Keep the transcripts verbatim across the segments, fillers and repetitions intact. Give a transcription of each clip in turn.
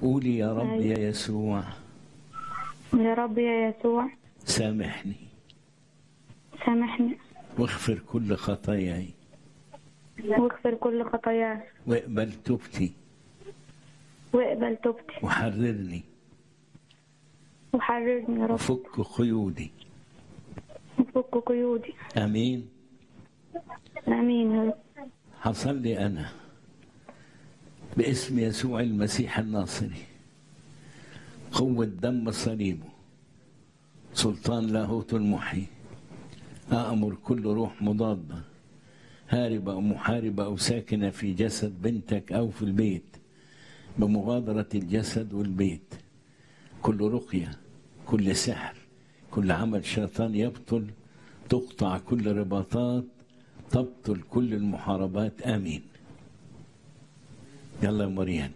قولي يا رب أيوة. يا يسوع يا رب يا يسوع سامحني سامحني واغفر كل خطاياي واغفر كل خطاياي واقبل توبتي واقبل توبتي وحررني وحررني يا رب وفك قيودي. وفك قيودي. امين. امين يا رب. حصل لي انا باسم يسوع المسيح الناصري قوة دم صليبه سلطان لاهوت المحيي، أأمر كل روح مضادة هاربة أو محاربة أو ساكنة في جسد بنتك أو في البيت بمغادرة الجسد والبيت، كل رقية، كل سحر، كل عمل شيطان يبطل، تقطع كل رباطات، تبطل كل المحاربات. آمين. يلا يا مريان.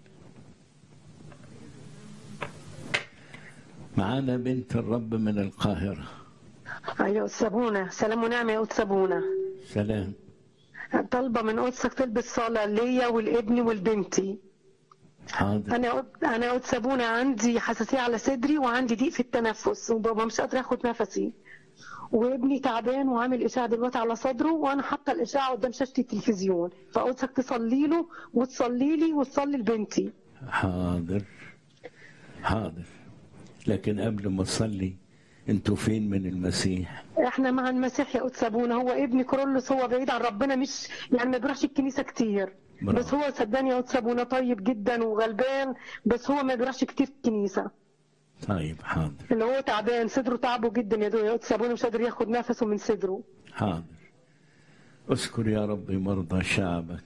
معانا بنت الرب من القاهرة. أيوة أستاذ سلام ونعمة يا أستاذ. سلام. طالبة من قدسك تلبس صلاة ليا والابن والبنتي. حاضر. أنا أنا أستاذ عندي حساسية على صدري وعندي ضيق في التنفس وبابا مش قادرة آخد نفسي، وابني تعبان وعامل إشاعة دلوقتي على صدره وأنا حاطة الإشاعة قدام شاشة التلفزيون، فقدسك تصلي له وتصلي لي وتصلي لبنتي. حاضر حاضر. لكن قبل ما تصلي انتوا فين من المسيح؟ احنا مع المسيح يا قدس ابونا. هو ابني كرولوس هو بعيد عن ربنا، مش يعني ما بيروحش الكنيسه كتير. برافو. بس هو صدقني يا قدس ابونا طيب جدا وغلبان، بس هو ما بيروحش كتير الكنيسه. طيب حاضر. اللي هو تعبان صدره تعبه جدا يا دو يا قدس ابونا، مش قادر ياخد نفسه من صدره. حاضر. اذكر يا رب مرضى شعبك،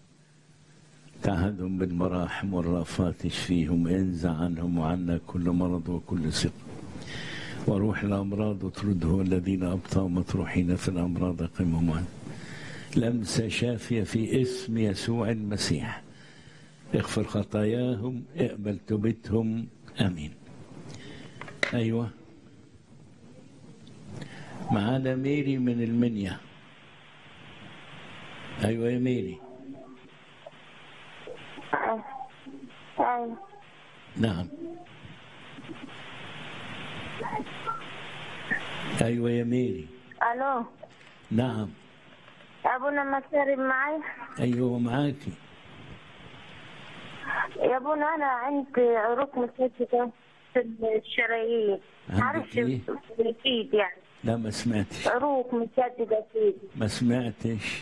تعهدهم بالمراحم والرأفات، اشفيهم، انزع عنهم وعنا كل مرض وكل سقم وروح الأمراض اطرده، الذين أبطأوا مطروحين في الأمراض قمهم عنه. لمسة شافية في اسم يسوع المسيح، اغفر خطاياهم، اقبل توبتهم. آمين. أيوة. معانا ميري من المنيا. أيوة يا ميري. أيوة. نعم. أيوة يا ميري. ألو. نعم. أبونا مكارم معي؟ أيوة معاكي. يا أبونا أنا عندي عروق متسددة في الشرايين. عندك إيه؟ أكيد يعني. لا ما سمعتش. عروق متسددة فيه. ما سمعتش.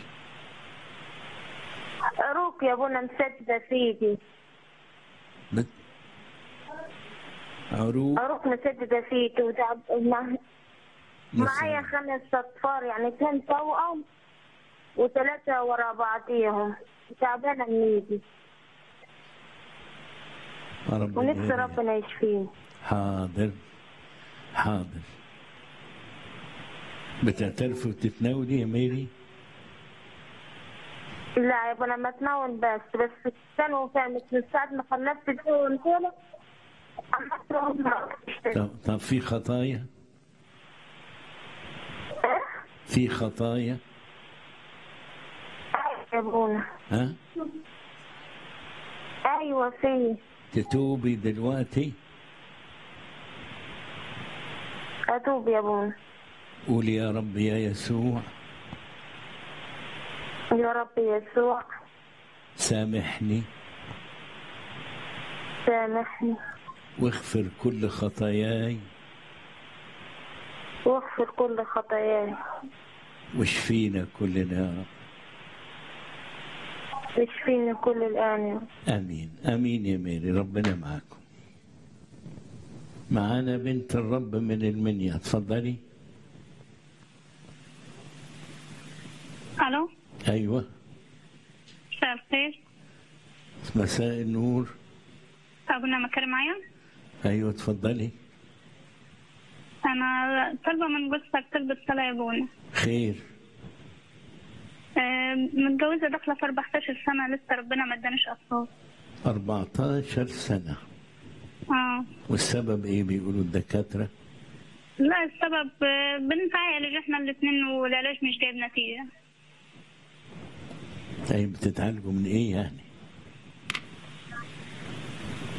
عروق يا أبونا مسددة فيدي. بت... عروق عروق مسددة فيدي وتعب مع... معايا خمس أطفال، يعني اثنين توأم وثلاثة ورا بعضيهم، تعبانة من ايدي ونفسي ربنا يشفيه. حاضر حاضر. بتعترفي وتتناولي يا ميري؟ لا يا ابو انا بتناول بس بس كانوا فاهمة من ساعة ما خلصت الدول كله. طب, طب في خطايا؟ في خطايا؟ ايوه يا ابونا. ها؟ ايوه في. تتوبي دلوقتي؟ اتوب يا ابونا. قولي يا رب يا يسوع. يا رب يسوع سامحني سامحني واغفر كل خطاياي واغفر كل خطاياي واشفينا كلنا يا رب. اشفينا كل الآن. امين. امين يا ميري. ربنا معاكم. معانا بنت الرب من المنيا. اتفضلي. الو. ايوه. مساء الخير. مساء النور. ابونا مكارم معايا؟ ايوه اتفضلي. انا طالبه من قدسك تلبس صلاه يا ابونا. خير. أه متجوزه داخله في أربعتاشر سنه، لسه ربنا ما ادانيش اطفال. أربعتاشر سنه. اه. والسبب ايه بيقولوا الدكاتره؟ لا السبب بنتعالج احنا الاثنين والعلاج مش جايب نتيجه. طيب بتتعالجوا من ايه يعني؟